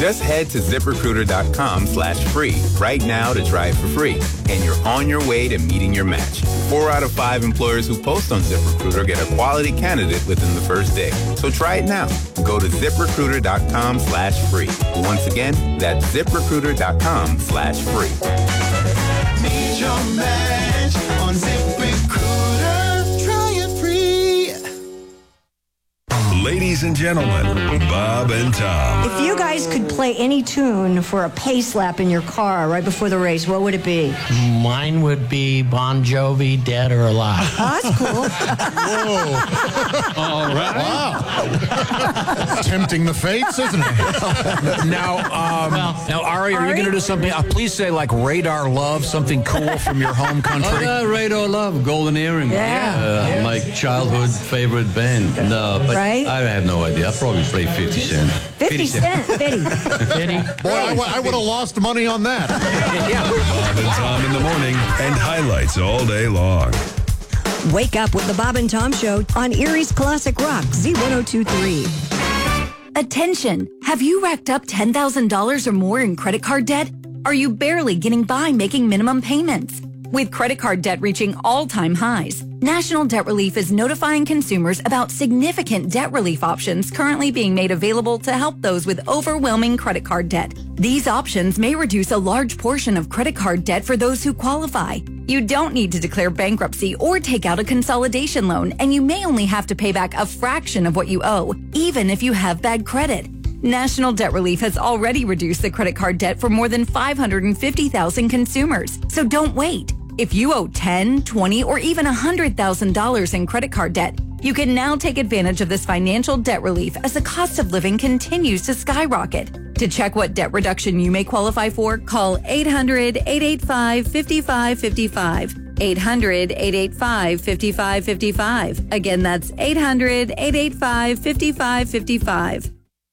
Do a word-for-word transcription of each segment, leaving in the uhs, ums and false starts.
Just head to ZipRecruiter.com slash free right now to try it for free. And you're on your way to meeting your match. Four out of five employers who post on ZipRecruiter get a quality candidate within the first day. So try it now. Go to ZipRecruiter.com slash free. Once again, that's ZipRecruiter.com slash free. Meet your match on ZipRecruiter. Try it free. Ladies and gentlemen, Bob and Tom. If you guys could play any tune for a pace lap in your car right before the race, what would it be? Mine would be Bon Jovi, Dead or Alive. Oh, that's cool. Whoa. All right. Wow. Tempting the fates, isn't it? now, um, well, now, Ari, are Ari? you going to do something? Uh, please say like Radar Love, something cool from your home country. Oh, uh, Radar Love, Golden Earring. Yeah. Uh, yes. My childhood favorite band. No, but right? I have no idea. I'll probably play fifty Cent. fifty Cent? fifty. fifty. Boy, I, w- I would have lost money on that. Yeah. Bob and Tom in the morning and highlights all day long. Wake up with the Bob and Tom Show on Erie's Classic Rock, Z ten twenty-three. Attention! Have you racked up ten thousand dollars or more in credit card debt? Are you barely getting by making minimum payments? With credit card debt reaching all-time highs, National Debt Relief is notifying consumers about significant debt relief options currently being made available to help those with overwhelming credit card debt. These options may reduce a large portion of credit card debt for those who qualify. You don't need to declare bankruptcy or take out a consolidation loan, and you may only have to pay back a fraction of what you owe, even if you have bad credit. National Debt Relief has already reduced the credit card debt for more than five hundred fifty thousand consumers, so don't wait. If you owe ten thousand dollars, twenty thousand dollars, or even one hundred thousand dollars in credit card debt, you can now take advantage of this financial debt relief as the cost of living continues to skyrocket. To check what debt reduction you may qualify for, call eight hundred, eight eight five, five five five five. eight hundred, eight eight five, five five five five. Again, that's eight hundred, eight eight five, five five five five.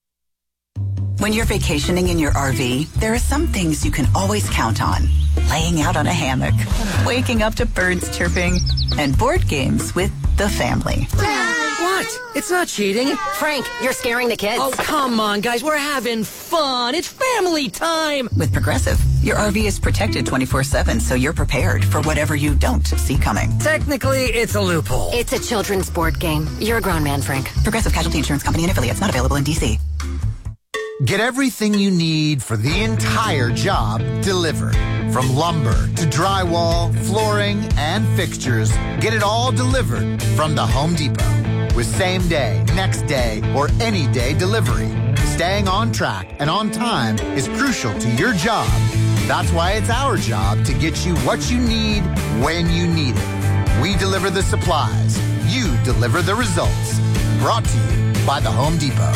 When you're vacationing in your R V, there are some things you can always count on. Laying out on a hammock, waking up to birds chirping, and board games with the family. What? It's not cheating. Frank, you're scaring the kids. Oh, come on, guys. We're having fun. It's family time. With Progressive, your R V is protected twenty-four seven, so you're prepared for whatever you don't see coming. Technically, it's a loophole. It's a children's board game. You're a grown man, Frank. Progressive Casualty Insurance Company and affiliates, not available in D C. Get everything you need for the entire job delivered. From lumber to drywall, flooring, and fixtures, get it all delivered from the Home Depot. With same day, next day, or any day delivery. Staying on track and on time is crucial to your job. That's why it's our job to get you what you need when you need it. We deliver the supplies. You deliver the results. Brought to you by the Home Depot.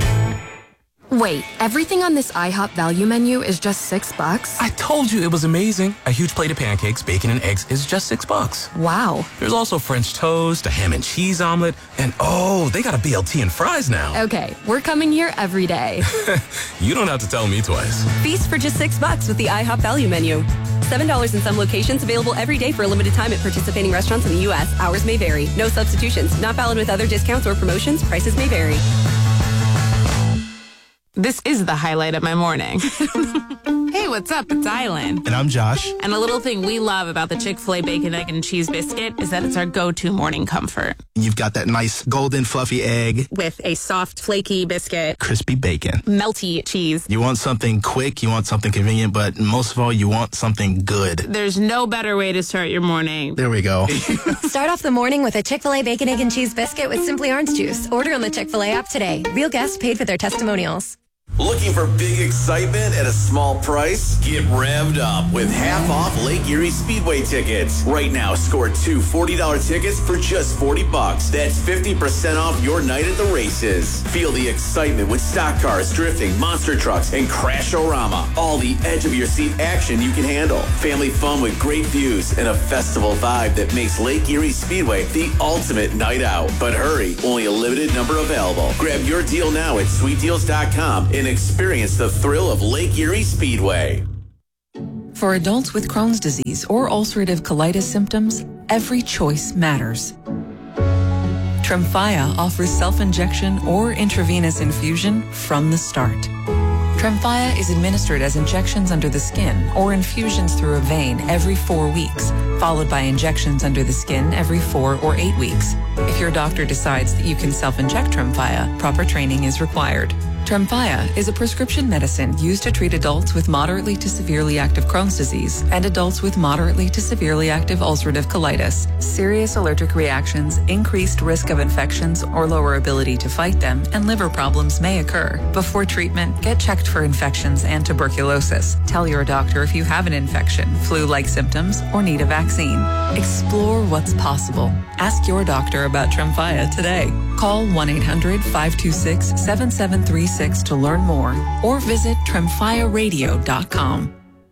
Wait, everything on this IHOP value menu is just six bucks? I told you it was amazing. A huge plate of pancakes, bacon, and eggs is just six bucks. Wow. There's also French toast, a ham and cheese omelet, and oh, they got a B L T and fries now. Okay, we're coming here every day. You don't have to tell me twice. Feast for just six bucks with the IHOP value menu. Seven dollars in some locations, available every day for a limited time at participating restaurants in the U S. Hours may vary. No substitutions. Not valid with other discounts or promotions. Prices may vary. This is the highlight of my morning. Hey, what's up? It's Island. And I'm Josh. And a little thing we love about the Chick-fil-A Bacon, Egg, and Cheese Biscuit is that it's our go-to morning comfort. You've got that nice golden fluffy egg. With a soft, flaky biscuit. Crispy bacon. Melty cheese. You want something quick, you want something convenient, but most of all, you want something good. There's no better way to start your morning. There we go. Start off the morning with a Chick-fil-A Bacon, Egg, and Cheese Biscuit with Simply Orange Juice. Order on the Chick-fil-A app today. Real guests paid for their testimonials. Looking for big excitement at a small price? Get revved up with half off Lake Erie Speedway tickets. Right now, score two forty dollars tickets for just forty bucks. That's fifty percent off your night at the races. Feel the excitement with stock cars, drifting, monster trucks, and Crash-O-Rama. All the edge of your seat action you can handle. Family fun with great views and a festival vibe that makes Lake Erie Speedway the ultimate night out. But hurry, only a limited number available. Grab your deal now at sweet deals dot com and experience the thrill of Lake Erie Speedway. For adults with Crohn's disease or ulcerative colitis symptoms, every choice matters. Tremfya offers self-injection or intravenous infusion from the start. Tremfya is administered as injections under the skin or infusions through a vein every four weeks, followed by injections under the skin every four or eight weeks. If your doctor decides that you can self-inject Tremfya, proper training is required. Tremfya is a prescription medicine used to treat adults with moderately to severely active Crohn's disease and adults with moderately to severely active ulcerative colitis. Serious allergic reactions, increased risk of infections or lower ability to fight them, and liver problems may occur. Before treatment, get checked for infections and tuberculosis. Tell your doctor if you have an infection, flu-like symptoms, or need a vaccine. Explore what's possible. Ask your doctor about Tremfya today. Call one eight hundred five two six seven seven three six to learn more or visit tremfya radio dot com.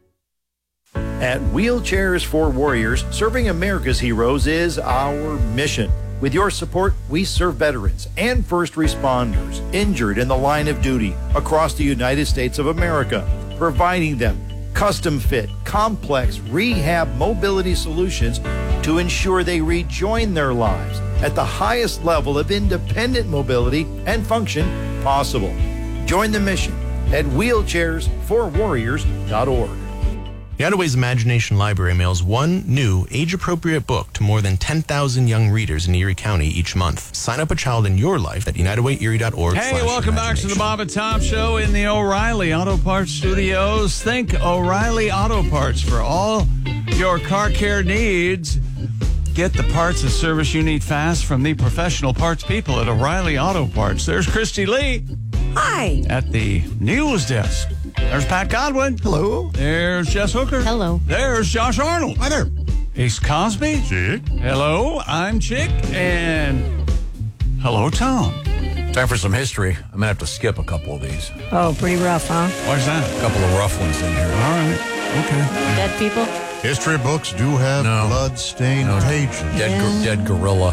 At Wheelchairs for Warriors, serving America's heroes is our mission. With your support, we serve veterans and first responders injured in the line of duty across the United States of America, providing them custom-fit, complex rehab mobility solutions to ensure they rejoin their lives at the highest level of independent mobility and function possible. Join the mission at wheelchairs for warriors dot org. United Way's Imagination Library mails one new, age-appropriate book to more than ten thousand young readers in Erie County each month. Sign up a child in your life at united way erie dot org. Hey, welcome back to the Bob and Tom Show in the O'Reilly Auto Parts Studios. Think O'Reilly Auto Parts for all your car care needs. Get the parts and service you need fast from the professional parts people at O'Reilly Auto Parts. There's Christy Lee. Hi. At the news desk. There's Pat Godwin. Hello. There's Jess Hooker. Hello. There's Josh Arnold. Hi there. Ace Cosby. Chick. Hello, I'm Chick. And hello, Tom. Time for some history. I'm going to have to skip a couple of these. Oh, pretty rough, huh? Why's that? A couple of rough ones in here. All right. Okay. Dead people? History books do have No. blood-stained No. pages. Dead, Yeah. gor- dead gorilla.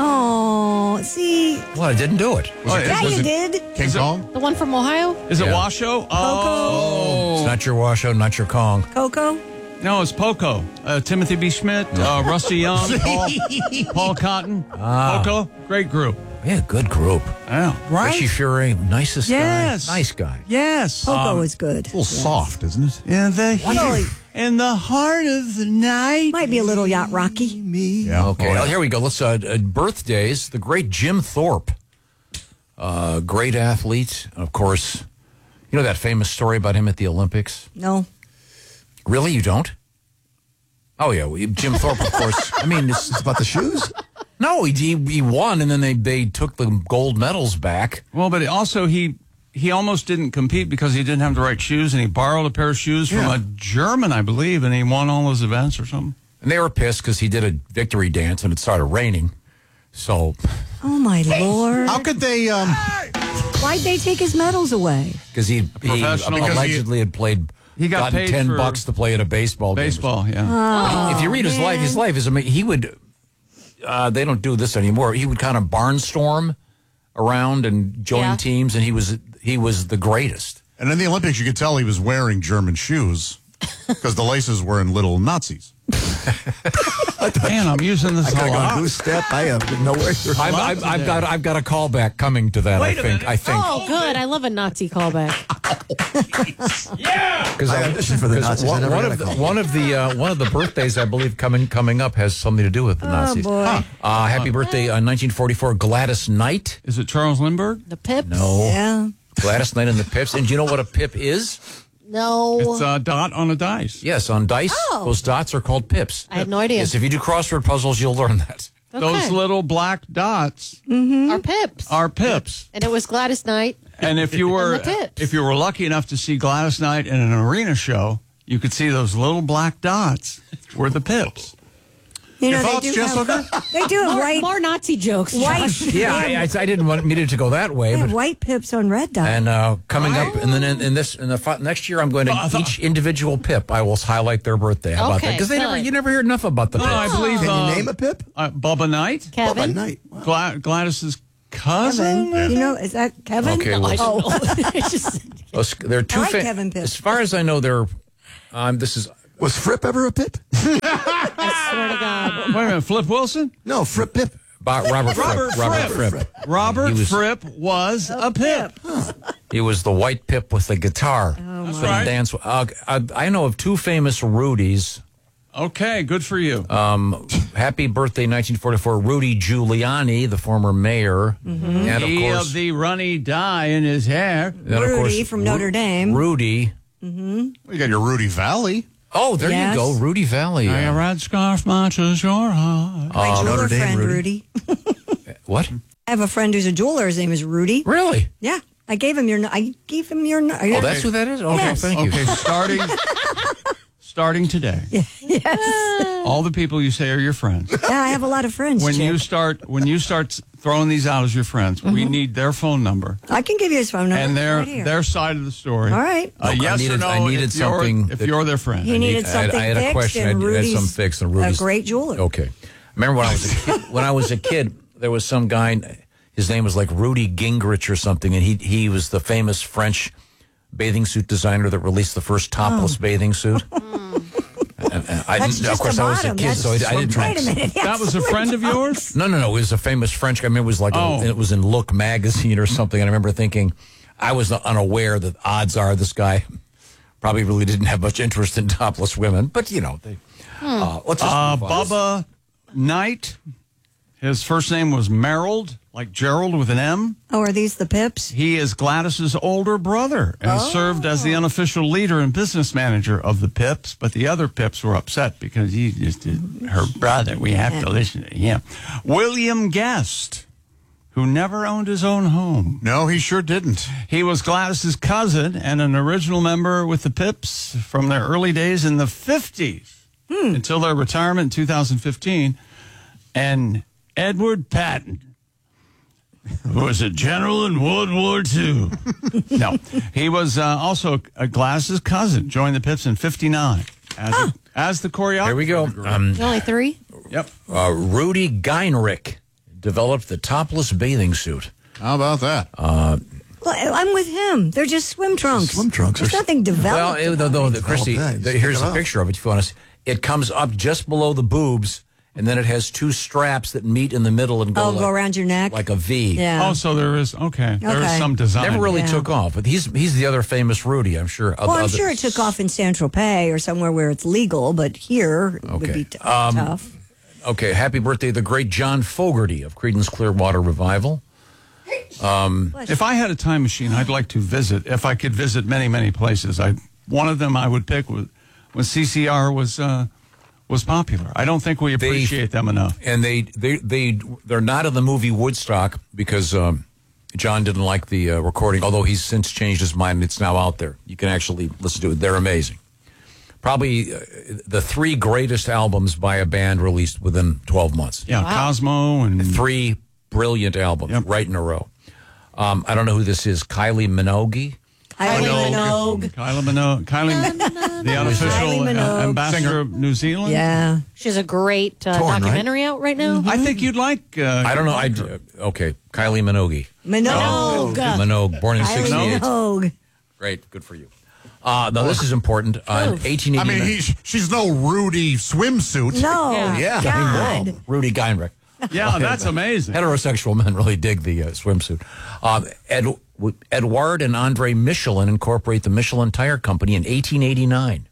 Oh, see. Well, I didn't do it. Was Oh, it Yeah, was you it- did. King Kong? The one from Ohio? Is it Yeah. Washoe? Oh. It's not your Washoe, not your Kong. Coco? No, it's Poco. Uh, Timothy B. Schmidt, uh, Rusty Young, Paul, Paul Cotton. Ah. Poco, great group. Yeah, good group. Yeah. Right? Richie Fury, nicest Yes. guy. Nice guy. Yes. Poco Um, is good. A little soft, isn't it? In the Really? heat, in the heart of the night. Might be a little yacht rocky. Yeah. Okay, well, here we go. Let's uh, uh, birthdays. The great Jim Thorpe, uh, great athlete. Of course, you know that famous story about him at the Olympics? No. Really, you don't? Oh yeah, well, Jim Thorpe, of course. I mean, it's, It's about the shoes? no, he, he he won, and then they they took the gold medals back. Well, but also he he almost didn't compete because he didn't have the right shoes, and he borrowed a pair of shoes from Yeah. a German, I believe, and he won all those events or something. And they were pissed because he did a victory dance and it started raining. So, Oh, my Lord. How could they, um... Why'd they take his medals away? because he, he professional- Because he- allegedly had played, He got gotten paid ten for bucks to play at a baseball game. Baseball, yeah. If you read his life, his life is amazing. He would, uh, they don't do this anymore. He would kind of barnstorm around and join Yeah. teams, and he was he was the greatest. And in the Olympics, you could tell he was wearing German shoes because the laces were in little Nazis. Man, I'm using this a lot. step. I have no way. I've, I've, I've got I've got a callback coming to that. Wait I a think minute. I think Oh, good. I love a Nazi callback. because I auditioned for the Nazis. I One, never one got of a the, call. one of the uh, one of the birthdays I believe coming coming up has something to do with the Nazis. boy. Huh. Uh, happy birthday, uh, nineteen forty-four, Gladys Knight. Is it Charles Lindbergh? The Pips? No, Yeah. Gladys Knight and the Pips. And do you know what a pip is? No. It's a dot on a dice. Yes, on dice, Oh. those dots are called pips. I had no idea. Yes, if you do crossword puzzles, you'll learn that. Okay. Those little black dots Our Pips. are pips. And it was Gladys Knight. And if you were And the Pips. if you were lucky enough to see Gladys Knight in an arena show, you could see those little black dots were the pips. You know, Your they thoughts, do, Jess have, Hooker? they do have More, white, more Nazi jokes. white, Josh. Yeah, I, I, I didn't want me to go that way, they have but white pips on red dot. and uh, coming up, and then in, in this in the fi- next year, I'm going to Oh, I thought- each individual pip. I will highlight their birthday. How about that? Okay, Because they never good. you never hear enough about the No, I pips. believe. Can uh, you name a pip? Uh, Bubba Knight, Kevin. Night. Gla- Gladys's cousin. Kevin. You know, is that Kevin? Okay, well- I don't Oh. know. It's just, Those- There are two. I like fa- Kevin Pips. As far as I know, they're. Um, this is Was Fripp ever a pip? I swear to God. Wait a minute, Flip Wilson? No, Fripp Pip. Bo- Robert Fripp. Robert Robert Fripp. Fripp. Robert He was- Fripp was a pip. He was the white pip with the guitar. Oh, That's my. right. Dance. Uh, I, I know of two famous Rudies. Okay, good for you. Um, happy birthday, nineteen forty-four, Rudy Giuliani, the former mayor. Mm-hmm. And of he course, of the runny dye in his hair. and of course, Ru- Rudy. Mm-hmm. You got your Rudy Valley. Oh, there Yes. you go, Rudy Valley. A uh, red scarf matches your heart. My Uh, jeweler Notre Dame friend, Rudy. Rudy. What? I have a friend who's a jeweler. His name is Rudy. Really? Yeah. I gave him your. I gave him your. Oh, that's who that is? Okay, Yes. thank you. Okay, starting starting today. Yes. All the people you say are your friends. Yeah, I have a lot of friends. When Chip. you start when you start throwing these out as your friends, we Mhm. need their phone number I can give you his phone number. and their right here. their side of the story. All right. Uh, Look, I yes or needed- no? I needed if you're- something If that- you're their friend, He needed I had, something I had a fixed, question. I and had Rudy's some fixed. And a Rudy's great jeweler. Okay. I remember when I was a kid, when I was a kid, there was some guy. His name was like Rudy Gingrich or something, and he he was the famous French bathing suit designer that released the first topless Oh. bathing suit. And, and I That's didn't, of just course, the I was a bottom. kid, That's so I, I swim didn't. trunks. Wait a minute. Yeah, that was a swim friend of yours. No, no, no. It was a famous French guy. I remember it was like Oh. a, it was in Look magazine or something. And I remember thinking, I was unaware that odds are this guy probably really didn't have much interest in topless women. But you know, they, uh, let's just Uh, move on. Bubba Knight. His first name was Merrill, like Gerald with an M. Oh, are these the Pips? He is Gladys's older brother and served as the unofficial leader and business manager of the Pips. But the other Pips were upset because he just did her brother. We have to listen to him. William Guest, who never owned his own home. No, he sure didn't. He was Gladys's cousin and an original member with the Pips from their early days in the fifties until their retirement in two thousand fifteen. And Edward Patton, who was a general in World War Two. No, he was uh, also a Gladys's cousin, joined the Pips in fifty-nine as, Huh. as the choreographer. Here we go. Um, Only three? Yep. uh, Rudy Geinrich developed the topless bathing suit. How about that? Uh, Well, I'm with him. They're just swim trunks. Swim trunks. There's nothing well, developed. it, though, though, the, about Christy, it. the, here's Check it a out. picture of it if you want to see. It comes up just below the boobs, and then it has two straps that meet in the middle and go, Oh, like, go around your neck? like a V. Yeah. Oh, so there is, okay. There is Okay. some design. Never really Yeah. took off, but he's he's the other famous Rudy, I'm sure. Well, I'm Other- sure it took off in San Tropez or somewhere where it's legal, but here it would Okay. be t- Um, tough. Okay, happy birthday, the great John Fogerty of Creedence Clearwater Revival. Um, If I had a time machine, I'd like to visit. If I could visit many, many places, I one of them I would pick was when C C R was uh, was popular. I don't think we appreciate them enough. and they they they they're not in the movie Woodstock because um, John didn't like the uh, recording. Although he's since changed his mind, it's now out there. You can actually listen to it. They're amazing. Probably uh, the three greatest albums by a band released within twelve months. Yeah, Cosmo and three brilliant albums right in a row. Um, I don't know who this is. Kylie Minogue. Kylie Minogue. Kylie Minogue. Kylie, the unofficial Kylie uh, Minogue. ambassador Singer. of New Zealand. Yeah. She has a great uh, Torn, right? documentary out right now. I think you'd like. Uh, I don't know. I okay. Kylie Minogue. Minogue. Minogue, born in Kylie sixty-eight. Minogue. Great, good for you. Uh, now this is important. Uh, in eighteen I eighty-nine. mean, he's, she's no Rudy swimsuit. No. yeah, God. Well, Rudy Geinrich. Yeah, that's amazing. Heterosexual men really dig the uh, swimsuit. Um, Ed, Edouard and Andre Michelin incorporate the Michelin Tire Company in eighteen eighty-nine.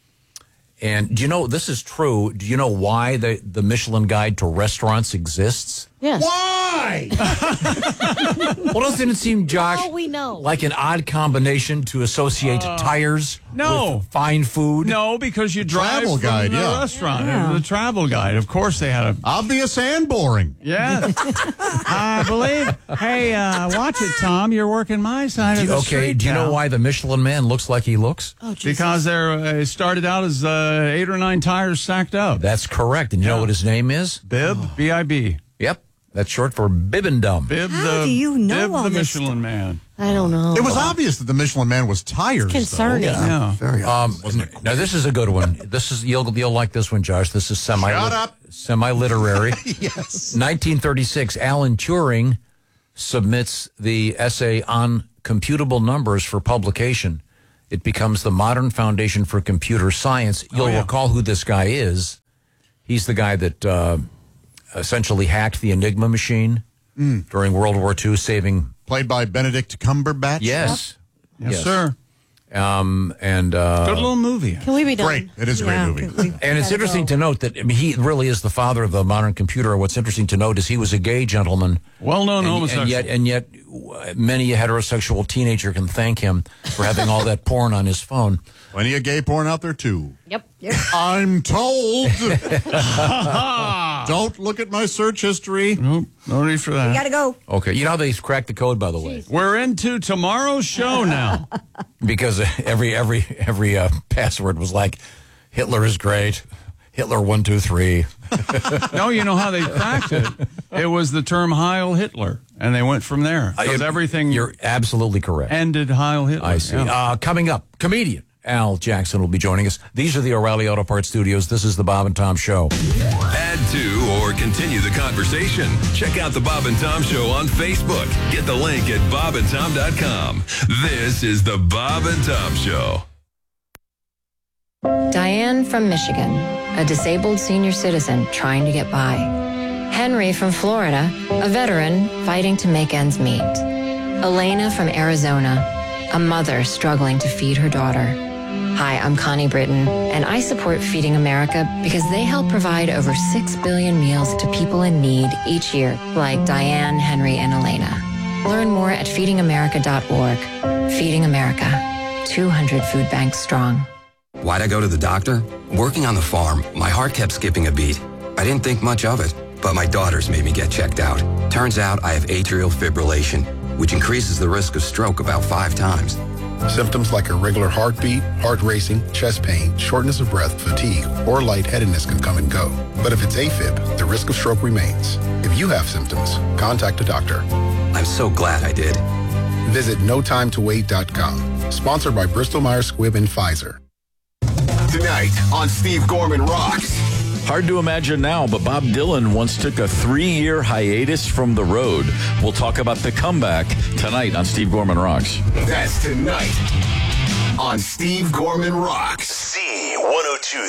And do you know, this is true, do you know why the, the Michelin Guide to Restaurants exists? Yes. Why? Well, doesn't it seem, Josh, Oh, we know. like an odd combination to associate tires no. with fine food? No, because you drive Travel from guide, the yeah. restaurant. Yeah. The travel guide. Of course, they had a. Obvious and boring. Yeah, I believe. Hey, uh, watch it, Tom. You're working my side Do of you- the okay, street do you know now. why the Michelin Man looks like he looks? Oh, Jesus. Because they're uh, started out as uh, eight or nine tires stacked up. That's correct. And you know what his name is? Bib, B I B. Yep, that's short for Bibendum. Bib How the do you know Bib all the this Michelin Man. I don't know. It was obvious that the Michelin Man was tires. though. concerning. Yeah. Very Um, obvious, wasn't it? now this is a good one. This is you'll you'll like this one, Josh. This is semi Shut up. semi literary. Yes. nineteen thirty-six, Alan Turing submits the essay on computable numbers for publication. It becomes the modern foundation for computer science. You'll Oh, yeah. recall who this guy is. He's the guy that uh, essentially hacked the Enigma machine Mm. during World War Two, saving... Played by Benedict Cumberbatch? Yes. Yes, yes, sir. Um, and uh, Good little movie. Can we be done? Great. It is a great Yeah, movie. we- And it's gotta interesting go. to note that I mean, he really is the father of the modern computer. What's interesting to note is he was a gay gentleman. Well-known and, homosexual. And yet, and yet uh, many a heterosexual teenager can thank him for having all that porn on his phone. Plenty of gay porn out there, too. Yep. yep. I'm told. Don't look at my search history. Nope, no need for that. We gotta go. Okay, you know how they cracked the code, by the way? We're into tomorrow's show now. Because every every every uh, password was like, Hitler is great, Hitler one two three. No, you know how they cracked it? It was the term Heil Hitler, and they went from there. Because everything You're absolutely correct. ended Heil Hitler. I see. Yeah. Uh, coming up, comedian Al Jackson will be joining us. These are the O'Reilly Auto Parts Studios. This is the Bob and Tom Show. Add to or continue the conversation. Check out the Bob and Tom Show on Facebook. Get the link at bob and tom dot com. This is the Bob and Tom Show. Diane from Michigan, a disabled senior citizen trying to get by. Henry from Florida, a veteran fighting to make ends meet. Elena from Arizona, a mother struggling to feed her daughter. Hi, I'm Connie Britton, and I support Feeding America because they help provide over six billion meals to people in need each year, like Diane, Henry, and Elena. Learn more at feeding america dot org. Feeding America, two hundred food banks strong. Why'd I go to the doctor? Working on the farm, my heart kept skipping a beat. I didn't think much of it, but my daughters made me get checked out. Turns out I have atrial fibrillation, which increases the risk of stroke about five times. Symptoms like irregular heartbeat, heart racing, chest pain, shortness of breath, fatigue, or lightheadedness can come and go. But if it's AFib, the risk of stroke remains. If you have symptoms, contact a doctor. I'm so glad I did. Visit no time to wait dot com. Sponsored by Bristol Myers Squibb and Pfizer. Tonight on Steve Gorman Rocks. Hard to imagine now, but Bob Dylan once took a three-year hiatus from the road. We'll talk about the comeback tonight on Steve Gorman Rocks. That's tonight on Steve Gorman Rocks. Z one oh two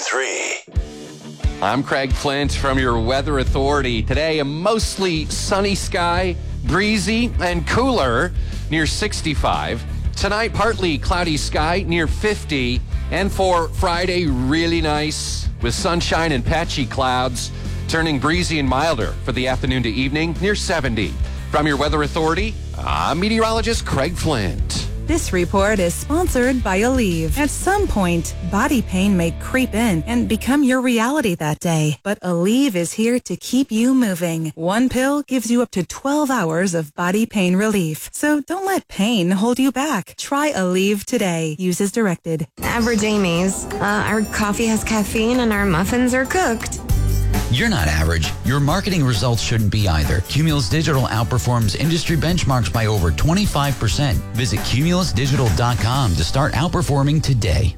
three. I'm Craig Flint from your Weather Authority. Today, a mostly sunny sky, breezy and cooler near sixty-five. Tonight, partly cloudy sky near fifty. And for Friday, really nice with sunshine and patchy clouds, turning breezy and milder for the afternoon to evening near seventy. From your Weather Authority, I'm meteorologist Craig Flint. This report is sponsored by Aleve. At some point, body pain may creep in and become your reality that day. But Aleve is here to keep you moving. One pill gives you up to twelve hours of body pain relief. So don't let pain hold you back. Try Aleve today. Use as directed. Average Amy's. Uh, our coffee has caffeine and our muffins are cooked. You're not average. Your marketing results shouldn't be either. Cumulus Digital outperforms industry benchmarks by over twenty-five percent. Visit cumulus digital dot com to start outperforming today.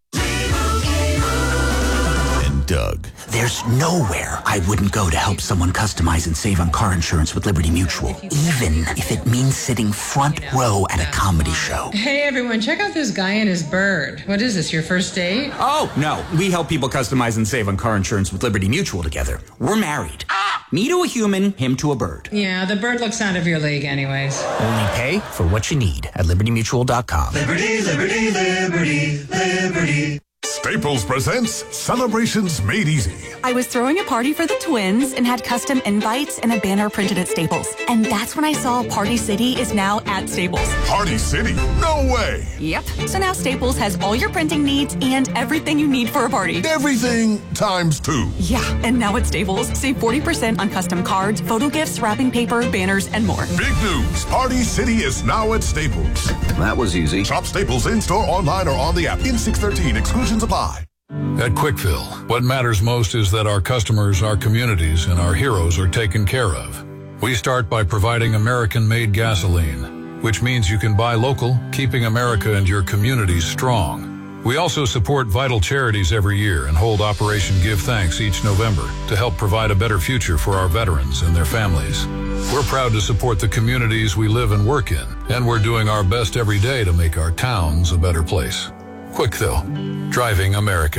And Doug. There's nowhere I wouldn't go to help someone customize and save on car insurance with Liberty Mutual, even if it means sitting front row at a comedy show. Hey everyone, check out this guy and his bird. What is this, your first date? Oh, no. We help people customize and save on car insurance with Liberty Mutual together. We're married. Me to a human, him to a bird. Yeah, the bird looks out of your league anyways. Only pay for what you need at liberty mutual dot com. Liberty, liberty, liberty, liberty. Staples presents Celebrations Made Easy. I was throwing a party for the twins and had custom invites and a banner printed at Staples. And that's when I saw Party City is now at Staples. Party City? No way! Yep. So now Staples has all your printing needs and everything you need for a party. Everything times two. Yeah, and now at Staples, save forty percent on custom cards, photo gifts, wrapping paper, banners, and more. Big news! Party City is now at Staples. That was easy. Shop Staples in-store, online, or on the app. In six thirteen, exclusions apply. At Quickfill, what matters most is that our customers, our communities, and our heroes are taken care of. We start by providing American-made gasoline, which means you can buy local, keeping America and your communities strong. We also support vital charities every year and hold Operation Give Thanks each November to help provide a better future for our veterans and their families. We're proud to support the communities we live and work in, and we're doing our best every day to make our towns a better place. Quickfill, driving America.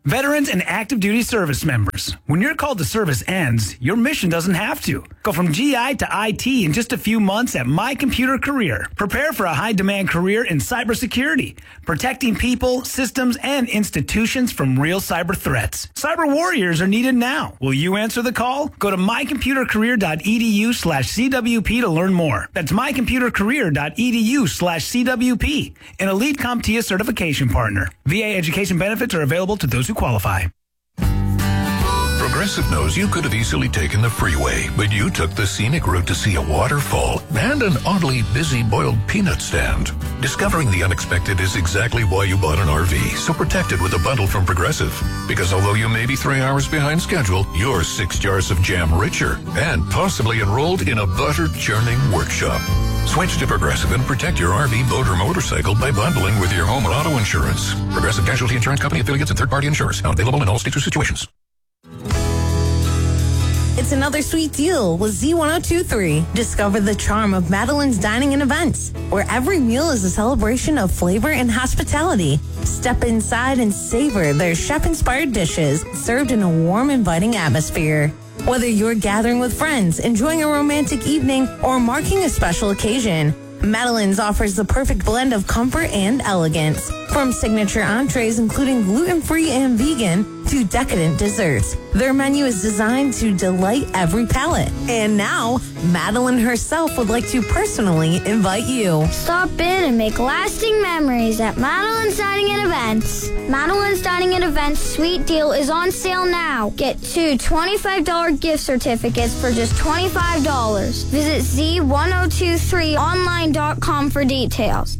Veterans and active duty service members, when your call to service ends, your mission doesn't have to. Go from G I to I T in just a few months at My Computer Career. Prepare for a high-demand career in cybersecurity, protecting people, systems, and institutions from real cyber threats. Cyber warriors are needed now. Will you answer the call? Go to mycomputercareer.edu slash CWP to learn more. That's mycomputercareer.edu slash CWP, an elite CompTIA certification partner. V A education benefits are available to those who qualify. Progressive knows you could have easily taken the freeway, but you took the scenic route to see a waterfall and an oddly busy boiled peanut stand. Discovering the unexpected is exactly why you bought an R V, so protect it with a bundle from Progressive. Because although you may be three hours behind schedule, you're six jars of jam richer and possibly enrolled in a butter churning workshop. Switch to Progressive and protect your R V, boat, or motorcycle by bundling with your home and auto insurance. Progressive Casualty Insurance Company affiliates and third-party insurers. Not available in all states or situations. It's another sweet deal with Z ten twenty-three. Discover the charm of Madeline's Dining and Events, where every meal is a celebration of flavor and hospitality. Step inside and savor their chef-inspired dishes served in a warm, inviting atmosphere. Whether you're gathering with friends, enjoying a romantic evening, or marking a special occasion, Madeline's offers the perfect blend of comfort and elegance. From signature entrees including gluten-free and vegan to decadent desserts, their menu is designed to delight every palate. And now, Madeline herself would like to personally invite you. Stop in and make lasting memories at Madeline's Dining and Events. Madeline's Dining and Events Sweet Deal is on sale now. Get two twenty-five dollars gift certificates for just twenty-five dollars. Visit Z ten twenty-three online dot com for details.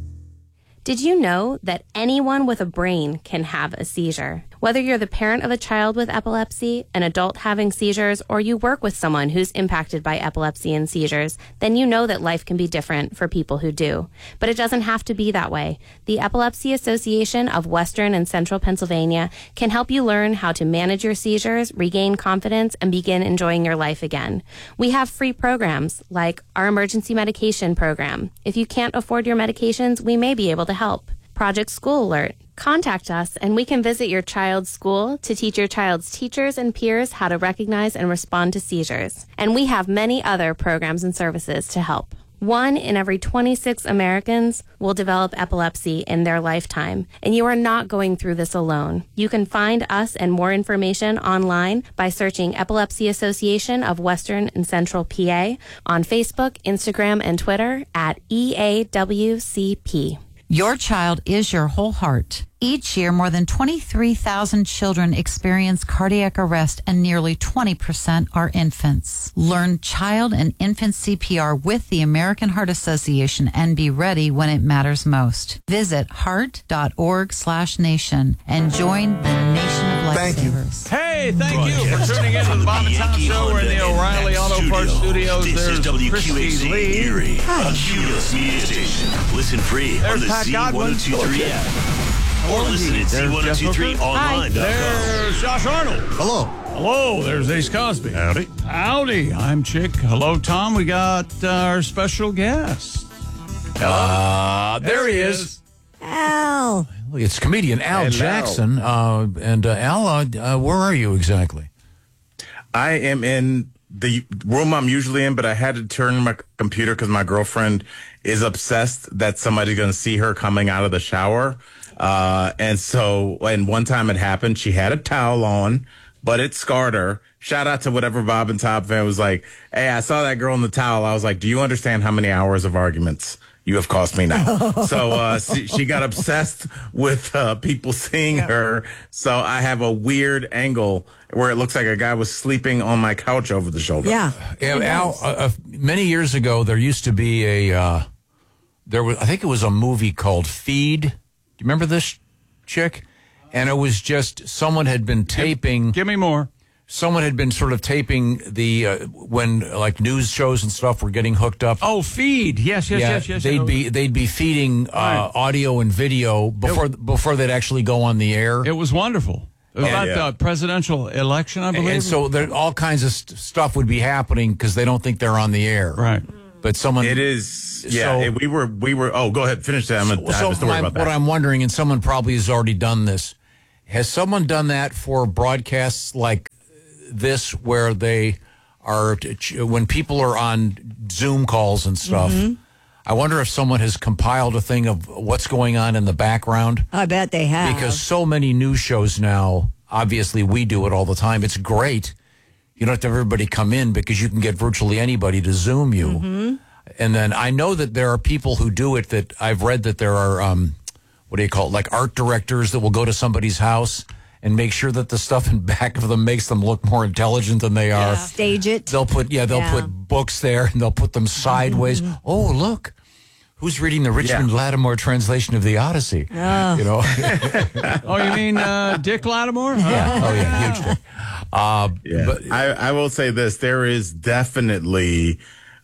Did you know that anyone with a brain can have a seizure? Whether you're the parent of a child with epilepsy, an adult having seizures, or you work with someone who's impacted by epilepsy and seizures, then you know that life can be different for people who do. But it doesn't have to be that way. The Epilepsy Association of Western and Central Pennsylvania can help you learn how to manage your seizures, regain confidence, and begin enjoying your life again. We have free programs like our emergency medication program. If you can't afford your medications, we may be able to help. Project School Alert. Contact us and we can visit your child's school to teach your child's teachers and peers how to recognize and respond to seizures. And we have many other programs and services to help. One in every twenty-six Americans will develop epilepsy in their lifetime, and you are not going through this alone. You can find us and more information online by searching Epilepsy Association of Western and Central P A on Facebook, Instagram, and Twitter at E A W C P. Your child is your whole heart. Each year, more than twenty-three thousand children experience cardiac arrest, and nearly twenty percent are infants. Learn child and infant C P R with the American Heart Association and be ready when it matters most. Visit heart.org slash nation and join the nation of lifesavers. Hey, thank you for tuning in to the Bob and Tom Show. We're in the O'Reilly Auto Parts Studios. This There's is W Q A Christy Z Lee. Erie, a Cumulus media station. Listen free There's on the Pat Z Godwin. oh ten twenty-three app. Or listen at Z ten twenty-three online dot com. There's Josh Arnold. Hello. Hello, there's Ace Cosby. Howdy. Howdy, I'm Chick. Hello, Tom. We got uh, our special guest. Uh, there he is. Al. It's comedian Al Hello. Jackson. Uh, and uh, Al, uh, uh, where are you exactly? I am in the room I'm usually in, but I had to turn my computer because my girlfriend is obsessed that somebody's going to see her coming out of the shower. Uh, and so, and one time it happened, she had a towel on, but it scarred her. Shout out to whatever Bob and Tom fan was like, hey, I saw that girl in the towel. I was like, do you understand how many hours of arguments you have cost me now? So uh, she, she got obsessed with uh, people seeing her. So I have a weird angle where it looks like a guy was sleeping on my couch over the shoulder. Yeah. Yeah, Al, uh, uh, many years ago, there used to be a, uh, there was, I think it was a movie called Feed. Do you remember this, Chick? And it was just someone had been taping. Give, give me more. Someone had been sort of taping the uh, when like news shows and stuff were getting hooked up. Oh, Feed. Yes, yes, yeah, yes, yes. They'd be they'd be feeding uh, Right. audio and video before It- before they'd actually go on the air. It was wonderful. It was about yeah. the presidential election, I believe. And so there, all kinds of st- stuff would be happening because they don't think they're on the air. Right. But someone. It is. Yeah. So- it- we were. We were. Oh, go ahead. Finish that. I'm gonna I have So a story my, about what that. I'm wondering, and someone probably has already done this, Has someone done that for broadcasts like this where they are, when people are on Zoom calls and stuff? Mm-hmm. I wonder if someone has compiled a thing of what's going on in the background. I bet they have. Because so many news shows now, obviously we do it all the time. It's great. You don't have to have everybody come in because you can get virtually anybody to Zoom you. Mm-hmm. And then I know that there are people who do it that I've read that there are, um, what do you call it, like art directors that will go to somebody's house and make sure that the stuff in back of them makes them look more intelligent than they are. Yeah. Stage it. They'll put, yeah, they'll yeah. put books there and they'll put them sideways. Mm-hmm. Oh, look. Who's reading the Richmond yeah. Lattimore translation of the Odyssey? Oh. You know? Oh, you mean uh, Dick Lattimore? Yeah. Oh, yeah. Huge Dick. Uh, yeah. But I, I will say this. There is definitely,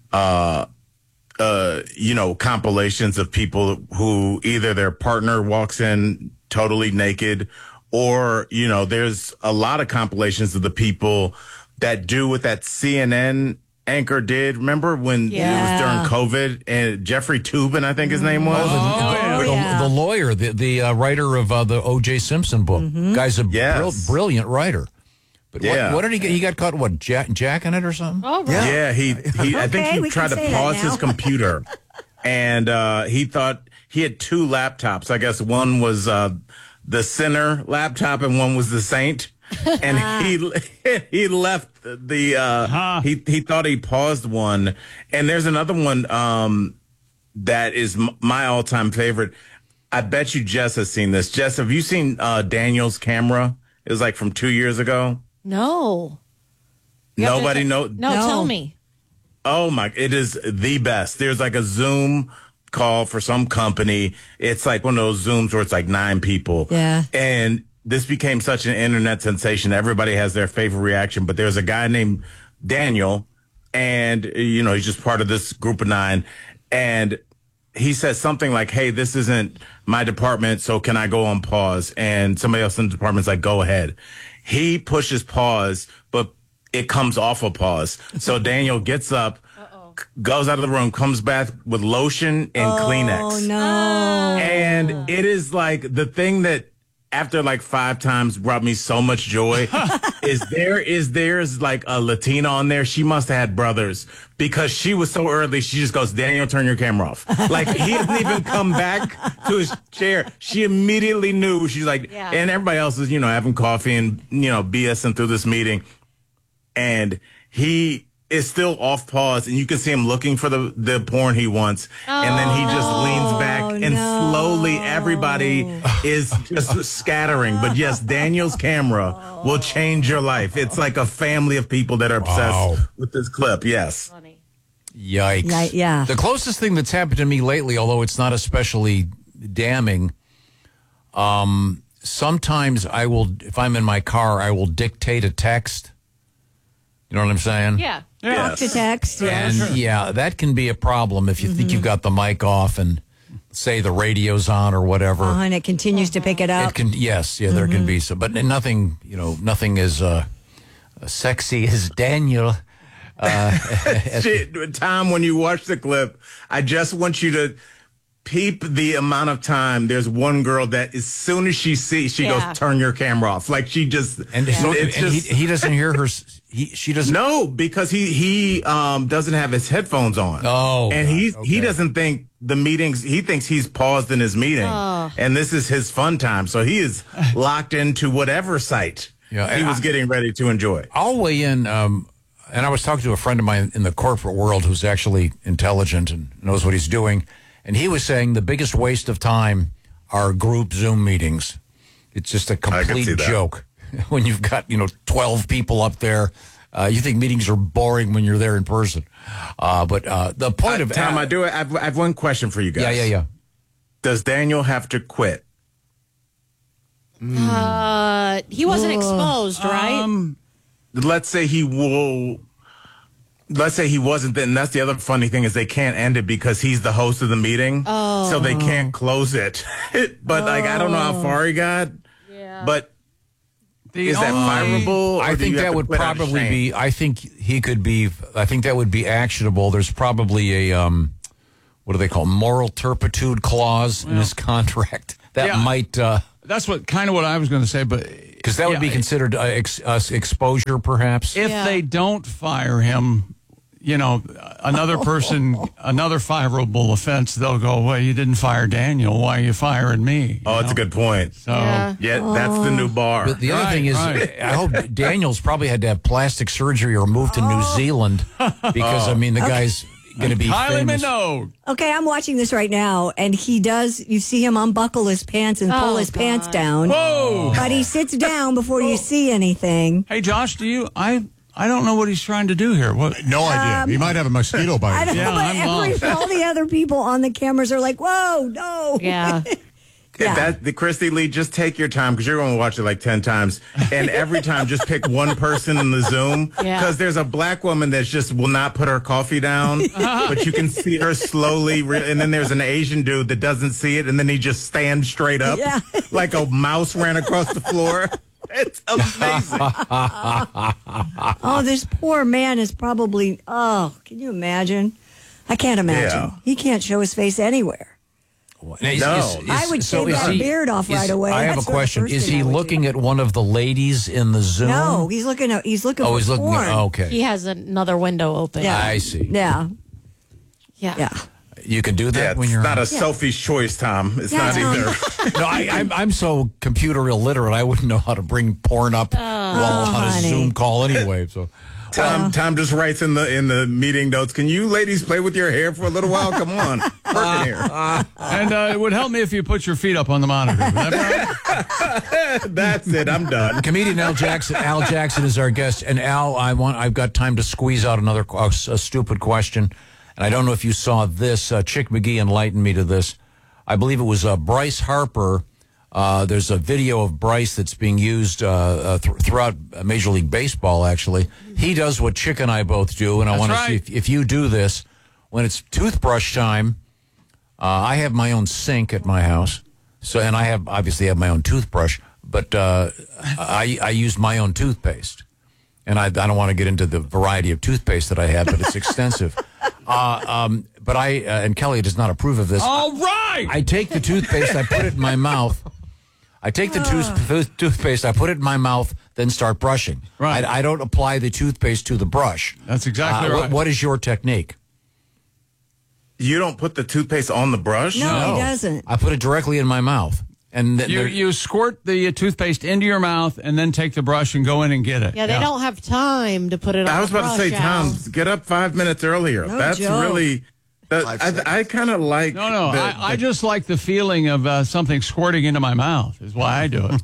uh, uh, you know, compilations of people who either their partner walks in totally naked or, you know, there's a lot of compilations of the people that do what that C N N anchor did. Remember when yeah. it was during COVID and Jeffrey Toobin, I think his name was? Oh, the, oh, the, yeah. the, the lawyer, the, the uh, writer of uh, the O J Simpson book. Mm-hmm. Guy's a yes. brill, brilliant writer. But yeah. what, what did he get? He got caught, what, jack, jacking it or something? Oh, right. Yeah, yeah he, he I think okay, he tried to pause his computer and uh, he thought he had two laptops. I guess one was uh, the Sinner laptop and one was the Saint. And he he left the uh huh. he he thought he paused one, and there's another one um that is m- my all-time favorite. I bet you Jess has seen this. Jess, have you seen uh Daniel's camera? It was like from two years ago. No. Nobody know. No, no, tell me. Oh my! It is the best. There's like a Zoom call for some company. It's like one of those Zooms where it's like nine people. Yeah, and this became such an internet sensation. Everybody has their favorite reaction, but there's a guy named Daniel, and, you know, he's just part of this group of nine. And he says something like, hey, this isn't my department, so can I go on pause? And somebody else in the department's like, go ahead. He pushes pause, but it comes off of pause. So Daniel gets up, Uh-oh. goes out of the room, comes back with lotion and oh, Kleenex. Oh, no. And it is like the thing that, after like five times brought me so much joy is there is there's like a Latina on there. She must have had brothers because she was so early. She just goes, Daniel, turn your camera off. Like he doesn't even come back to his chair. She immediately knew. She's like, yeah. And everybody else is, you know, having coffee and, you know, BSing through this meeting. And he is still off pause, and you can see him looking for the, the porn he wants. Oh, and then he just leans back, and no. slowly everybody is just scattering. But yes, Daniel's camera will change your life. It's like a family of people that are obsessed wow. with this clip. Yes. Funny. Yikes. Yeah, yeah. The closest thing that's happened to me lately, although it's not especially damning, um, sometimes I will, if I'm in my car, I will dictate a text. You know what I'm saying? Yeah. Talk to text. Yeah. And sure. yeah, that can be a problem if you mm-hmm. think you've got the mic off and say the radio's on or whatever. Uh, and it continues to pick it up. It can, yes, yeah, there mm-hmm. can be some, but nothing, you know, nothing as uh, sexy as Daniel. Uh, Tom, when you watch the clip, I just want you to peep the amount of time. There's one girl that as soon as she sees, she yeah. goes, turn your camera off. Like she just, and, yeah. so, it's and just, he, he doesn't hear her. He, she doesn't. No, because he, he, um, doesn't have his headphones on. Oh, and he's, okay. he doesn't think the meetings, he thinks he's paused in his meeting oh. and this is his fun time. So he is locked into whatever site yeah, he was I, getting ready to enjoy. I'll weigh in, um, and I was talking to a friend of mine in the corporate world who's actually intelligent and knows what he's doing. And he was saying the biggest waste of time are group Zoom meetings. It's just a complete joke. When you've got, you know, twelve people up there, uh, you think meetings are boring when you're there in person. Uh, but uh, the point uh, of... Tom, uh, I do. I've, I have one question for you guys. Yeah, yeah, yeah. Does Daniel have to quit? Mm. Uh, he wasn't Ugh. exposed, right? Um, let's say he will... Let's say he wasn't, then that's the other funny thing is they can't end it because he's the host of the meeting. Oh. So they can't close it. But, oh. like, I don't know how far he got. Yeah. But the is that fireable? I think that would probably be, I think he could be, I think that would be actionable. There's probably a, um, what do they call, moral turpitude clause well. in his contract. That yeah. might... Uh, That's what kind of what I was going to say, but because that would yeah, be considered uh, ex, uh, exposure, perhaps. If Yeah. they don't fire him, you know, another person, another fireable offense, they'll go, well, you didn't fire Daniel. Why are you firing me? Oh, that's a good point. So, Yeah. Yeah, that's the new bar. But the other Right, thing is, right. I hope Daniel's probably had to have plastic surgery or moved to New Zealand because, I mean, the guy's going to be Kylie famous. Minogue. Okay, I'm watching this right now, and he does. You see him unbuckle his pants and pull Oh, his God. pants down. Whoa. But he sits down before you see anything. Hey, Josh, do you? I I don't know what he's trying to do here. What? No idea. Um, he might have a mosquito I bite. don't Yeah, know, but I'm every, lost. all the other people on the cameras are like, "Whoa, no!" Yeah. Yeah. That the Christy Lee, just take your time because you're going to watch it like ten times, and every time just pick one person in the Zoom because Yeah. there's a black woman that just will not put her coffee down, but you can see her slowly, re- and then there's an Asian dude that doesn't see it, and then he just stands straight up Yeah. like a mouse ran across the floor. It's amazing. Oh, this poor man is probably. Oh, can you imagine? I can't imagine. Yeah. He can't show his face anywhere. Is- No. is- is- I would so shave is that he- beard off is- right away. I have That's a the question. first Is thing he I would looking at one of the ladies in the Zoom? No, he's looking at. He's looking Oh, for he's looking porn. at, okay. He has another window open. Yeah. I see. Yeah, Yeah. yeah. You can do that Yeah, when it's you're not a Yeah. Sophie's choice, Tom. It's Yeah, not Tom. either. No, I, I'm, I'm so computer illiterate. I wouldn't know how to bring porn up while on a honey. Zoom call anyway. So, Tom, Tom just writes in the in the meeting notes. Can you ladies play with your hair for a little while? Come on, working here. And uh, it would help me if you put your feet up on the monitor. Would that be right? That's it. I'm done. comedian Al Jackson. Al Jackson is our guest, and Al, I want. I've got time to squeeze out another qu- a, a stupid question, and I don't know if you saw this. Uh, Chick McGee enlightened me to this. I believe it was uh, Bryce Harper. Uh, there's a video of Bryce that's being used uh, uh, th- throughout Major League Baseball, actually. He does what Chick and I both do, and I That's want to right. see if, if you do this. When it's toothbrush time, uh, I have my own sink at my house, so and I have obviously have my own toothbrush, but uh, I, I use my own toothpaste. And I, I don't want to get into the variety of toothpaste that I have, but it's extensive. Uh, um, but I, uh, and Kelly does not approve of this. All right. I take the toothpaste, I put it in my mouth. I take the tooth, tooth, toothpaste, I put it in my mouth, then start brushing. Right. I, I don't apply the toothpaste to the brush. That's exactly Uh, right. what, what is your technique? You don't put the toothpaste on the brush? No, he doesn't. I put it directly in my mouth. And th- You, there- you squirt the uh, toothpaste into your mouth and then take the brush and go in and get it. Yeah, they don't have time to put it on I was the about to say, brush, Tom, Al. get up five minutes earlier. No That's joke. really. That, I, I kind of like. No, no, the- I, I the- just like the feeling of uh, something squirting into my mouth is why I do it.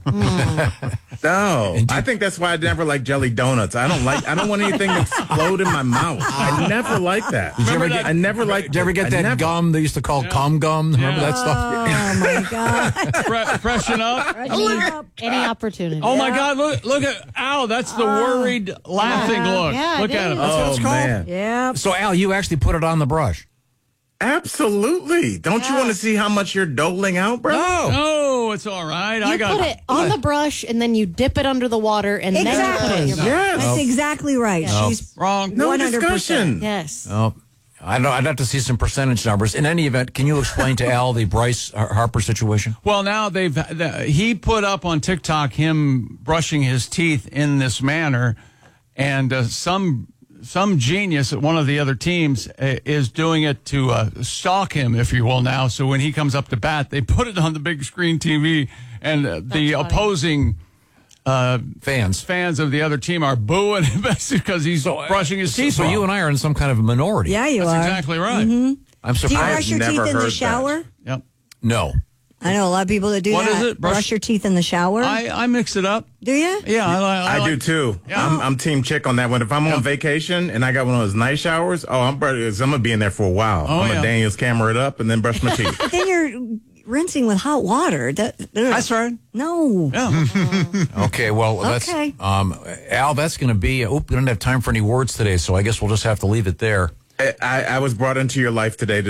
No, I think that's why I never like jelly donuts. I don't like. I don't want anything to explode in my mouth. I never like that. Did you ever get- I never like. Did you ever get I that never- gum they used to call cum gum? Remember that stuff? Oh my god! Fre- freshen up. Any, any opportunity. Oh my God! Look, look at Al. That's the worried, laughing Yeah. look. Yeah, look it at him. is. That's what Oh it's called. man, Yeah. So, Al, you actually put it on the brush. absolutely. Don't you want to see how much you're doling out, bro? No, it's all right. I You got put it on the brush and then you dip it under the water and then you put it in Exactly. your mouth. Yes. That's exactly right. No. She's wrong. No one hundred percent. discussion. Yes. Oh, I know. I'd have to see some percentage numbers. In any event, can you explain to Al the Bryce Har- Harper situation? Well, now they've the, he put up on TikTok him brushing his teeth in this manner, and uh, some some genius at one of the other teams uh, is doing it to uh, stalk him, if you will. Now, so when he comes up to bat, they put it on the big screen T V, and uh, the opposing uh, Fans. fans of the other team are booing him because he's brushing his So, teeth. so you and I are in some kind of a minority. Yeah, you That's are. exactly right. Mhm. I'm Do you surprised. brush your never teeth in heard the that. shower? Yep. No. I know a lot of people that do What that. is it? Brush, Brush- your teeth in the shower. I, I mix it up. do you? Yeah, I, I, I like- do too. I'm, I'm team chick on that one. If I'm on vacation and I got one of those night showers, oh, I'm, br- I'm gonna be in there for a while. Oh, I'm yeah. gonna Daniel's camera it up and then brush my teeth. But then you're rinsing with hot water. That, That's right. No. Yeah. Okay, well, that's Okay. um, Al. That's going to be. Oop, we don't have time for any words today, so I guess we'll just have to leave it there. I, I, I was brought into your life today to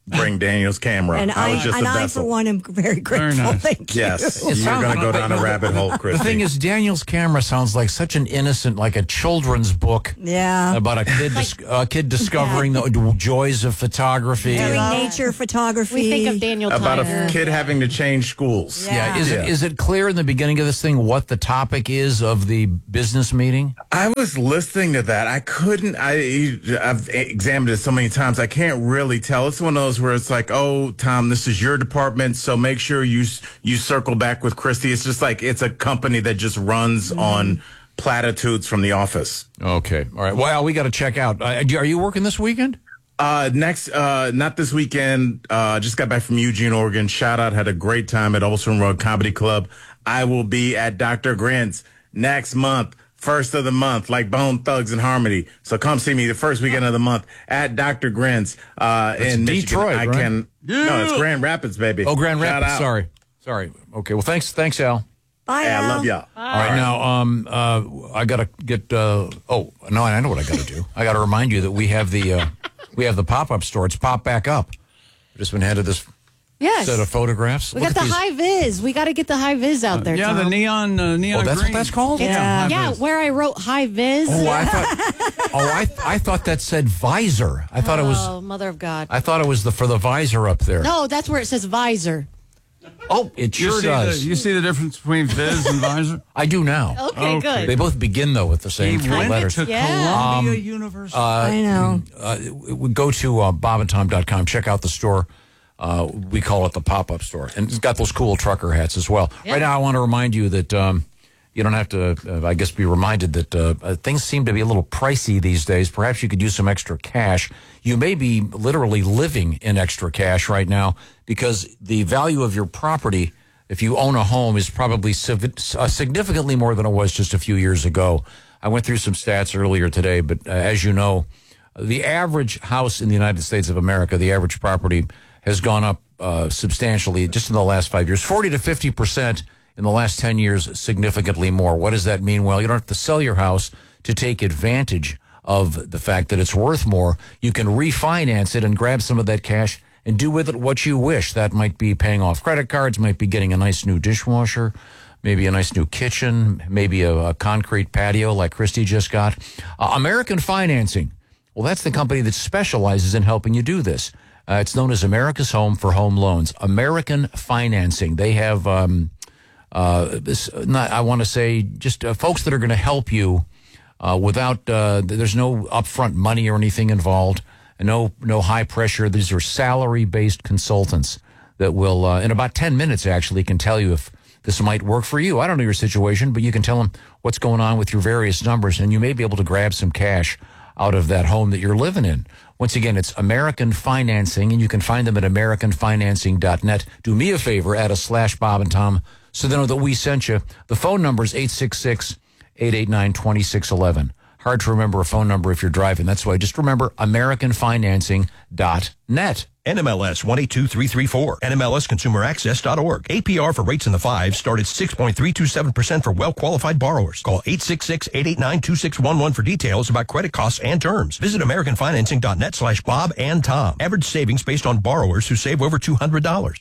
bring Daniel's camera. And I, I was just and a I, vessel. for one, am very grateful. nice. Thank you. Yes, It you're sounds- going to go down a rabbit hole, Christy. The thing is, Daniel's camera sounds like such an innocent, like a children's book Yeah. about a kid, dis- a kid discovering the joys of photography. Doing nature photography. We think of Daniel about Tyner. a kid having to change schools. Yeah, is it is it clear in the beginning of this thing what the topic is of the business meeting? I was listening to that. I couldn't. I I've examined it so many times. I can't really tell. It's one of those where it's like, oh, Tom, this is your department, so make sure you you circle back with Christy. It's just like it's a company that just runs mm-hmm. on platitudes from The Office. Okay, all right. Well, we got to check out. Uh, are you working this weekend? Uh, next, uh, not this weekend. Uh, just got back from Eugene, Oregon. Shout out, had a great time at Olson Road Comedy Club. I will be at Doctor Grint's next month, first of the month, like Bone Thugs and Harmony. So come see me the first weekend of the month at Doctor Grint's uh, in Detroit, Michigan. I right? can. Yeah. No, it's Grand Rapids, baby. Oh, Grand Shout Rapids. out. Sorry, sorry. Okay. Well, thanks, thanks, Al. Bye, Hey, I Al. love y'all. All right, now, um, uh, I gotta get. Uh, oh, no, I know what I gotta do. I gotta remind you that we have the uh, we have the pop up store. It's popped back up. I've just been handed this Yes. set of photographs. We Look got at the these. high vis. We got to get the high vis out there. Yeah, the Tom. neon, uh, neon Oh, that's what green. that's called? Yeah. Yeah, high vis. where I wrote high vis. Oh, I thought. Oh, I I thought that said visor. I thought it was. Oh, mother of God. I thought it was the for the visor up there. No, that's where it says visor. Oh, it You sure see does. The, you see the difference between Viz and Visor? I do now. Okay, Okay. good. They both begin though with the same He three went letters. to Yeah. Columbia Um, University. Uh, I know. Uh, we go to uh, bob and tom dot com. Check out the store. Uh, we call it the pop-up store, and it's got those cool trucker hats as well. Yeah. Right now, I want to remind you that um, you don't have to, uh, I guess, be reminded that uh, uh, things seem to be a little pricey these days. Perhaps you could use some extra cash. You may be literally living in extra cash right now because the value of your property, if you own a home, is probably civ- uh, significantly more than it was just a few years ago. I went through some stats earlier today, but uh, as you know, the average house in the United States of America, the average property, has gone up uh, substantially just in the last five years, forty to fifty percent in the last ten years, significantly more. What does that mean? Well, you don't have to sell your house to take advantage of the fact that it's worth more. You can refinance it and grab some of that cash and do with it what you wish. That might be paying off credit cards, might be getting a nice new dishwasher, maybe a nice new kitchen, maybe a, a concrete patio like Christy just got. Uh, American Financing. Well, that's the company that specializes in helping you do this. Uh, it's known as America's Home for Home Loans. American Financing. They have, um, uh, this, not, I want to say, just uh, folks that are going to help you uh, without, uh, there's no upfront money or anything involved, and no, no high pressure. These are salary-based consultants that will, uh, in about ten minutes, actually, can tell you if this might work for you. I don't know your situation, but you can tell them what's going on with your various numbers, and you may be able to grab some cash out of that home that you're living in. Once again, it's American Financing, and you can find them at american financing dot net. Do me a favor, add a slash Bob and Tom so they know that we sent you. The phone number is eight six six, eight eight nine, two six one one. Hard to remember a phone number if you're driving. That's why just remember american financing dot net. N M L S one eight two three three four. N M L S consumer access dot org. A P R for rates in the fives start at six point three two seven percent for well-qualified borrowers. Call eight six six, eight eight nine, two six one one for details about credit costs and terms. Visit american financing dot net slash Bob and Tom. Average savings based on borrowers who save over two hundred dollars.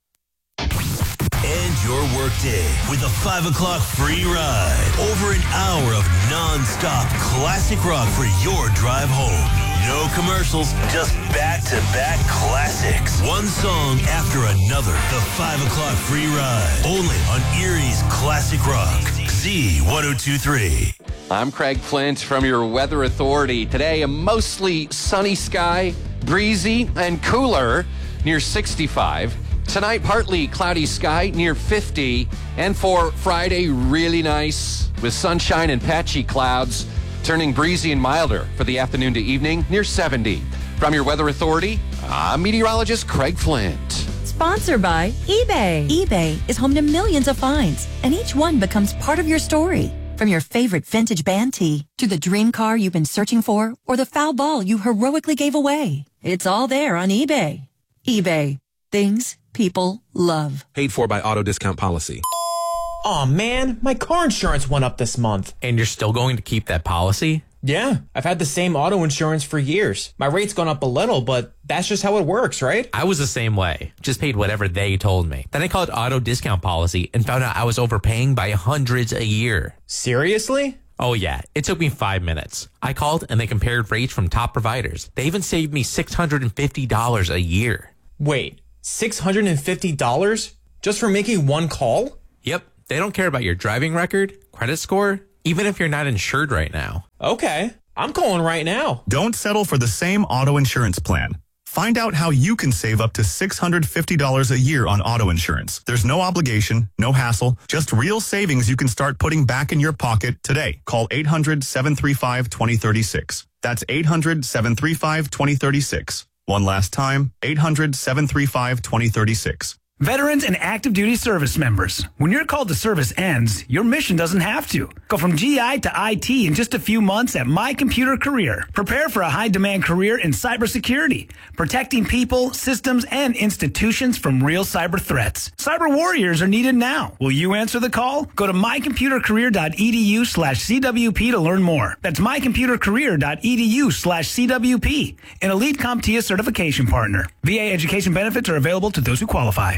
End your workday with a five o'clock free ride. Over an hour of non-stop classic rock for your drive home. No commercials, just back-to-back classics. One song after another. The five o'clock free ride. Only on Erie's Classic Rock. Z ten twenty-three. I'm Craig Flint from your Weather Authority. Today, a mostly sunny sky, breezy and cooler near sixty-five. Tonight, partly cloudy sky near fifty. And for Friday, really nice with sunshine and patchy clouds, turning breezy and milder for the afternoon to evening near seventy. From your Weather Authority, I'm meteorologist Craig Flint. Sponsored by eBay. eBay is home to millions of finds, and each one becomes part of your story. From your favorite vintage band tee to the dream car you've been searching for or the foul ball you heroically gave away. It's all there on eBay. eBay. Things people love. Paid for by Auto Discount Policy. Aw, man, my car insurance went up this month. And you're still going to keep that policy? Yeah, I've had the same auto insurance for years. My rate's gone up a little, but that's just how it works, right? I was the same way. Just paid whatever they told me. Then I called auto discount policy and found out I was overpaying by hundreds a year. Seriously? Oh yeah, it took me five minutes. I called and they compared rates from top providers. They even saved me six hundred fifty dollars a year. Wait, six hundred fifty dollars? Just for making one call? Yep. They don't care about your driving record, credit score, even if you're not insured right now. Okay, I'm calling right now. Don't settle for the same auto insurance plan. Find out how you can save up to six hundred fifty dollars a year on auto insurance. There's no obligation, no hassle, just real savings you can start putting back in your pocket today. Call eight hundred, seven three five, two zero three six. That's eight hundred, seven three five, two zero three six. One last time, eight hundred, seven three five, two zero three six. Veterans and active duty service members, when your call to service ends, your mission doesn't have to. Go from G I to I T in just a few months at My Computer Career. Prepare for a high-demand career in cybersecurity, protecting people, systems, and institutions from real cyber threats. Cyber warriors are needed now. Will you answer the call? Go to mycomputercareer.edu slash CWP to learn more. That's mycomputercareer.edu slash CWP, an elite CompTIA certification partner. V A education benefits are available to those who qualify.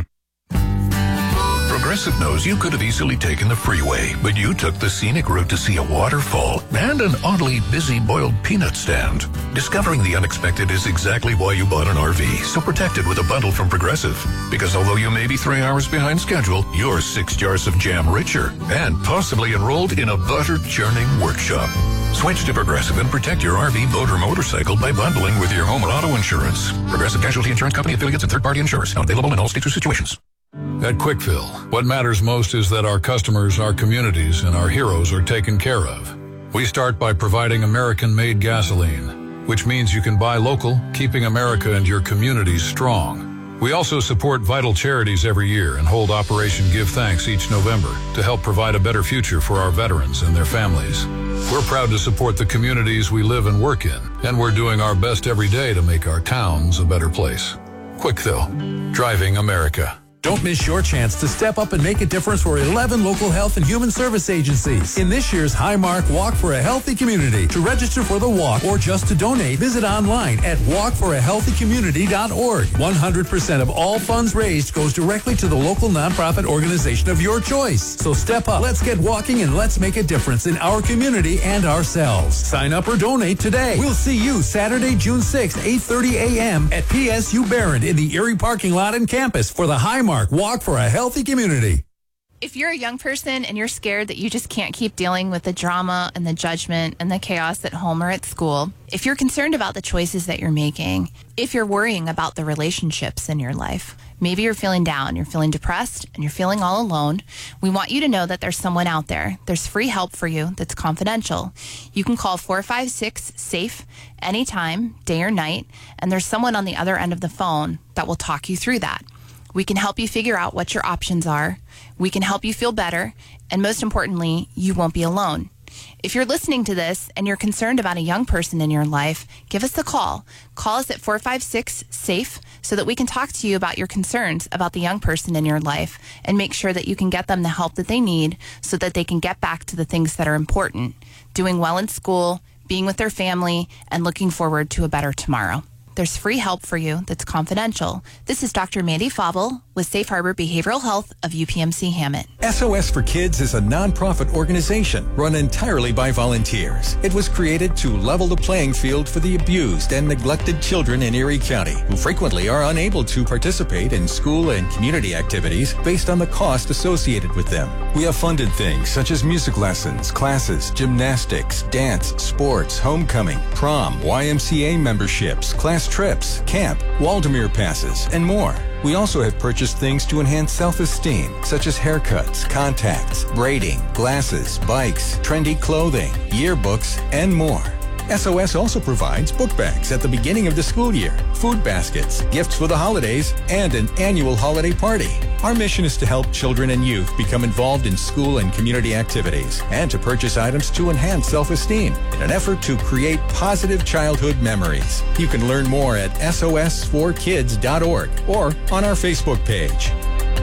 Progressive knows you could have easily taken the freeway, but you took the scenic route to see a waterfall and an oddly busy boiled peanut stand. Discovering the unexpected is exactly why you bought an R V, so protect it with a bundle from Progressive. Because although you may be three hours behind schedule, you're six jars of jam richer and possibly enrolled in a butter churning workshop. Switch to Progressive and protect your R V, boat, or motorcycle by bundling with your home or auto insurance. Progressive Casualty Insurance Company, affiliates, and third-party insurers. Not available in all states or situations. At Quickfill, what matters most is that our customers, our communities, and our heroes are taken care of. We start by providing American-made gasoline, which means you can buy local, keeping America and your communities strong. We also support vital charities every year and hold Operation Give Thanks each November to help provide a better future for our veterans and their families. We're proud to support the communities we live and work in, and we're doing our best every day to make our towns a better place. Quickfill, driving America. Don't miss your chance to step up and make a difference for eleven local health and human service agencies in this year's Highmark Walk for a Healthy Community. To register for the walk or just to donate, visit online at walk for a healthy community dot org. one hundred percent of all funds raised goes directly to the local nonprofit organization of your choice. So step up, let's get walking, and let's make a difference in our community and ourselves. Sign up or donate today. We'll see you Saturday, June sixth, eight thirty a.m. at P S U Barron in the Erie parking lot and campus for the Highmark Walk for a Healthy Community. If you're a young person and you're scared that you just can't keep dealing with the drama and the judgment and the chaos at home or at school, if you're concerned about the choices that you're making, if you're worrying about the relationships in your life, maybe you're feeling down, you're feeling depressed, and you're feeling all alone, we want you to know that there's someone out there. There's free help for you that's confidential. You can call four five six, SAFE anytime, day or night, and there's someone on the other end of the phone that will talk you through that. We can help you figure out what your options are. We can help you feel better. And most importantly, you won't be alone. If you're listening to this and you're concerned about a young person in your life, give us a call. Call us at four five six, SAFE so that we can talk to you about your concerns about the young person in your life and make sure that you can get them the help that they need so that they can get back to the things that are important, doing well in school, being with their family, and looking forward to a better tomorrow. There's free help for you that's confidential. This is Doctor Mandy Fauble with Safe Harbor Behavioral Health of U P M C Hammett. S O S for Kids is a nonprofit organization run entirely by volunteers. It was created to level the playing field for the abused and neglected children in Erie County, who frequently are unable to participate in school and community activities based on the cost associated with them. We have funded things such as music lessons, classes, gymnastics, dance, sports, homecoming, prom, Y M C A memberships, class trips, camp, Waldemere passes, and more. We also have purchased things to enhance self-esteem, such as haircuts, contacts, braiding, glasses, bikes, trendy clothing, yearbooks, and more. S O S also provides book bags at the beginning of the school year, food baskets, gifts for the holidays, and an annual holiday party. Our mission is to help children and youth become involved in school and community activities and to purchase items to enhance self-esteem in an effort to create positive childhood memories. You can learn more at S O S for kids dot org or on our Facebook page.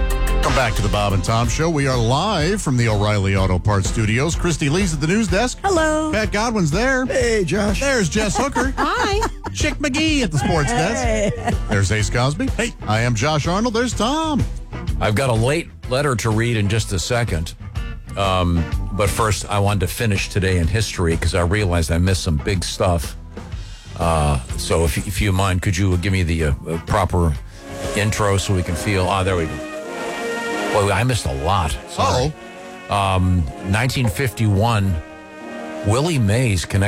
Welcome back to the Bob and Tom Show. We are live from the O'Reilly Auto Parts Studios. Christy Lee's at the news desk. Hello. Pat Godwin's there. Hey, Josh. There's Jess Hooker. Hi. Chick McGee at the sports Hey. desk. There's Ace Cosby. Hey. I am Josh Arnold. There's Tom. I've got a late letter to read in just a second. Um, but first, I wanted to finish today in history because I realized I missed some big stuff. Uh, so if, if you mind, could you give me the uh, uh, proper intro so we can feel... Ah, there we go. Boy, I missed a lot. Sorry. Uh-oh. Um, nineteen fifty-one, Willie Mays connected